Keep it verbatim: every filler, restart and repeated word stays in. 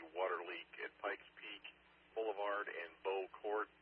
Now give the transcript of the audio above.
water leak at Pikes Peak Boulevard and Bow Court.